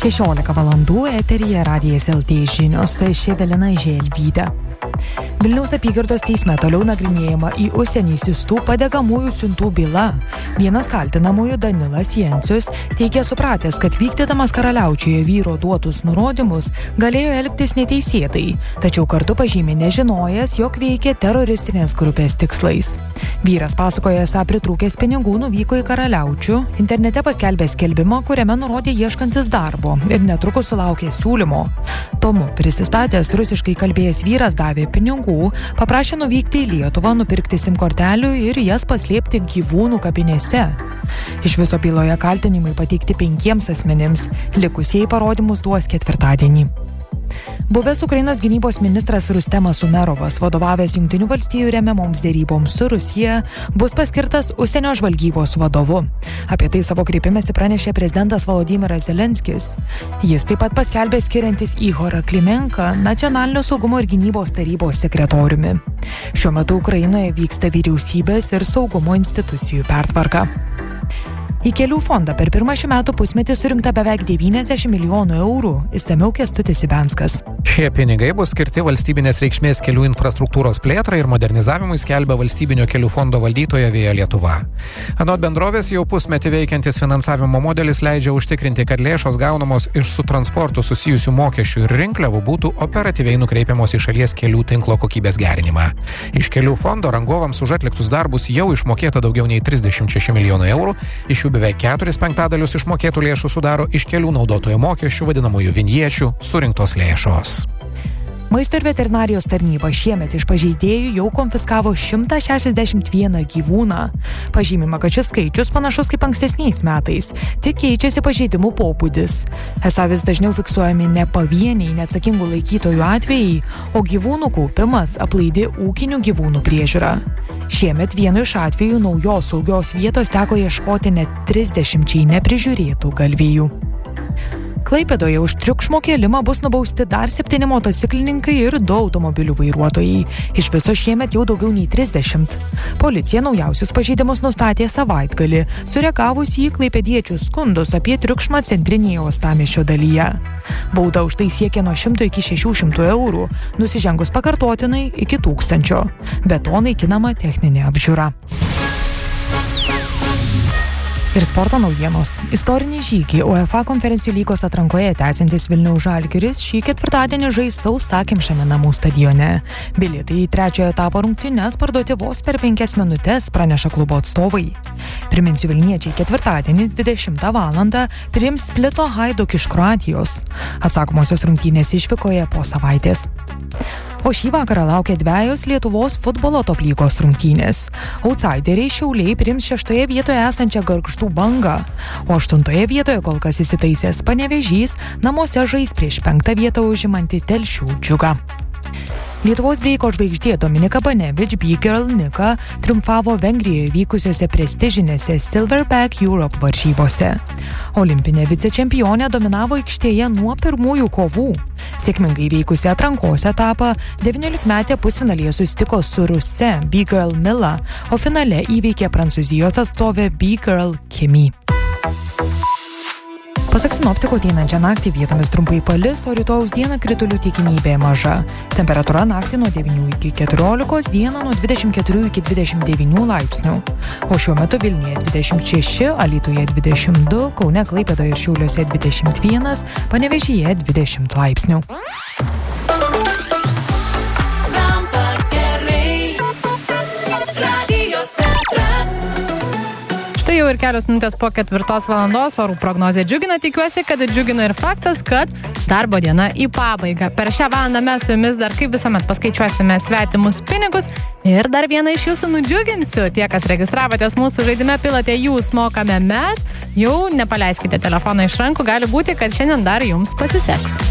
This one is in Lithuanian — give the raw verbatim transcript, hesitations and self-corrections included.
šešiolika valandų eteryje Radijas L T žinios, aš Evelina Želvytė. Vilniaus apygardos teisme toliau nagrinėjama į užsienį siųstų padegamųjų siuntų byla. Vienas kaltinamųjų Danilas Jencius teigė supratęs, kad vykdydamas Karaliaučiuje vyro duotus nurodymus galėjo elgtis neteisėtai, tačiau kartu pažymė nežinojęs, jog veikė teroristinės grupės tikslais. Vyras pasakoja, esą pritrūkęs pinigų nuvyko į Karaliaučių, internete paskelbė skelbimą, kuriame nurodė ieškantis darbo ir netrukus sulaukė siūlymo. Tomu prisistatęs rusiškai kalbėjęs vyras davė pinigų, paprašė nuvykti į Lietuvą, nupirkti sim kortelių ir jas paslėpti gyvūnų kapinėse. Iš viso byloje kaltinimai pateikti penkiems asmenims, likusieji parodymus duos ketvirtadienį. Buvęs Ukrainos gynybos ministras Rustemas Umerovas, vadovavęs Jungtinių valstijų remiamoms deryboms su Rusija, bus paskirtas užsienio žvalgybos vadovu. Apie tai savo kreipimęsi pranešė prezidentas Volodymyras Zelenskis. Jis taip pat paskelbė skiriantis Ihorą Klimenką nacionalinio saugumo ir gynybos tarybos sekretoriumi. Šiuo metu Ukrainoje vyksta vyriausybės ir saugumo institucijų pertvarka. Į kelių fondą per pirmą šių metų pusmetį surinkta beveik devyniasdešimt milijonų eurų, išsamiau Kęstutis Ibenskas. Šie pinigai bus skirti valstybinės reikšmės kelių infrastruktūros plėtrai ir modernizavimui, skelbia valstybinio kelių fondo valdytoja Via Lietuva. Anot bendrovės, jau pusmetį veikiantis finansavimo modelis leidžia užtikrinti, kad lėšos gaunamos iš su transportu susijusių mokesčių ir rinkliavų būtų operatyviai nukreipiamos į šalies kelių tinklo kokybės gerinimą. Iš kelių fondo rangovams už atliktus darbus jau išmokėta daugiau nei trisdešimt šeši milijonai eurų, iš jų beveik keturis penktadalius išmokėtų lėšų sudaro iš kelių naudotojo mokesčių, vadinamųjų vinječių, surinktos lėšos. Maisto ir veterinarijos tarnyba šiemet iš pažeidėjų jau konfiskavo šimtą šešiasdešimt vieną gyvūną. Pažymima, kad šis skaičius panašus kaip ankstesniais metais, tik keičiasi pažeidimų pobūdis. Esą vis dažniau fiksuojami ne pavieniai neatsakingų laikytojų atvejai, o gyvūnų kaupimas, aplaidi ūkinių gyvūnų priežiūra. Šiemet vienu iš atvejų naujos saugios vietos teko ieškoti net trisdešimčiai neprižiūrėtų galvijų. Klaipėdoje už triukšmo kėlimą bus nubausti dar septyni motociklininkai ir du automobilių vairuotojai. Iš viso šiemet jau daugiau nei trisdešimt. Policija naujausius pažeidimus nustatė savaitgalį, sureagavus į klaipėdiečių skundus apie triukšmą centrinėje uostamiesčio dalyje. Bauda už tai siekia nuo šimto iki šešių šimtų eurų, nusižengus pakartotinai iki tūkstančio. Be to naikinama techninė apžiūra. Ir sporto naujienos. Istorinį žygį UEFA konferencijų lygos atrankoje tęsiantis Vilniaus Žalgiris šį ketvirtadienį žais sausakimšame namų stadione. Bilietai į trečiojo etapo rungtynes parduoti vos per penkias minutes, praneša klubo atstovai. Priminsiu, vilniečiai ketvirtadienį dvidešimtą valandą priims Splito Hajduk iš Kroatijos. Atsakomosios rungtynės išvykoje po savaitės. O šį vakarą laukia dvejos Lietuvos futbolo top lygos rungtynės. Outsideriai Šiauliai priims šeštoje vietoje esančią Gargždų Bangą, o aštuntoje vietoje kol kas įsitaisęs Panevėžys namuose žais prieš penktą vietą užimantį Telšių Džiugą. Lietuvos breiko žvaigždė Dominika Banevič B-Girl Nika triumfavo Vengrijoje vykusiose prestižinėse Silverback Europe varžybose. Olimpinė vicečempionė dominavo aikštėje nuo pirmųjų kovų. Sėkmingai veikusi atrankos etapą, devyniolikmetė pusfinalyje susitiko su ruse B-Girl Mila, o finale įveikė Prancūzijos atstovė B-Girl Kimi. Pasak sinoptikų, ateinančią naktį vietomis trumpai palis, o rytojaus dieną kritulių tikimybė maža. Temperatūra naktį nuo devynių iki keturiolikos, dieną nuo dvidešimt keturių iki dvidešimt devynių laipsnių. O šiuo metu Vilniuje dvidešimt šeši, Alytuje dvidešimt du, Kaune, Klaipėdoje ir Šiauliuose dvidešimt vienas, Panevėžyje dvidešimt laipsnių. Štai jau ir kelios minutės po ketvirtos valandos orų prognozė džiugina. Tikiuosi, kad džiugina ir faktas, kad darbo diena į pabaigą. Per šią valandą mes su jumis dar kaip visuomet paskaičiuosime svetimus pinigus ir dar vieną iš jūsų nudžiuginsiu. Tie, kas registravotės mūsų žaidime Pilate jūs mokame mes, jau nepaleiskite telefoną iš rankų, gali būti, kad šiandien dar jums pasiseks.